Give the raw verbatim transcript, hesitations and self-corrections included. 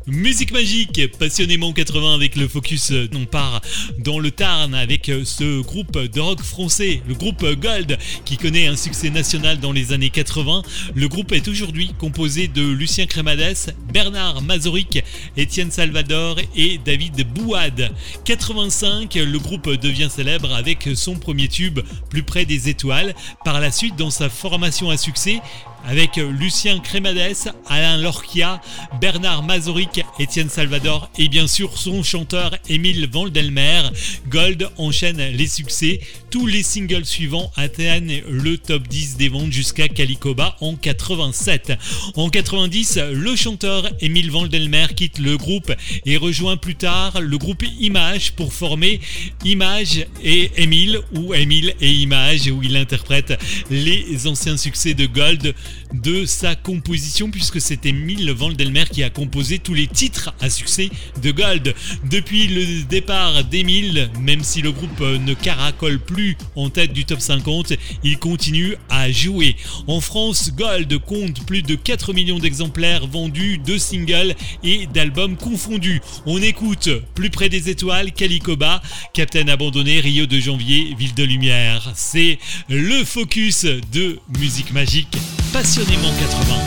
Musique magique, passionnément quatre-vingts avec le focus. On part dans le Tarn avec ce groupe de rock français, le groupe Gold, qui connaît un succès national dans les années quatre-vingts. Le groupe est aujourd'hui composé de Lucien Cremades, Bernard Mazoric, Étienne Salvador et David Bouad. quatre-vingt-cinq, le groupe devient célèbre avec son premier tube, Plus près des étoiles. Par la suite, dans sa formation à succès, avec Lucien Cremades, Alain Lorquia, Bernard Mazoric, Étienne Salvador et bien sûr son chanteur Émile Vandelmer, Gold enchaîne les succès. Tous les singles suivants atteignent le top dix des ventes jusqu'à Calicoba en quatre-vingt-sept. En quatre-vingt-dix, le chanteur Émile Vandelmer quitte le groupe et rejoint plus tard le groupe Image pour former Image et Émile, ou Émile et Image, où il interprète les anciens succès de Gold de sa composition, puisque c'est Émile Vandelmer qui a composé tous les titres à succès de Gold. Depuis le départ d'Émile, même si le groupe ne caracole plus en tête du top cinquante, il continue à jouer. En France, Gold compte plus de quatre millions d'exemplaires vendus, de singles et d'albums confondus. On écoute Plus près des étoiles, Calicoba, Captain abandonné, Rio de janvier, Ville de lumière. C'est le focus de Musique magique. Passionnément quatre-vingts.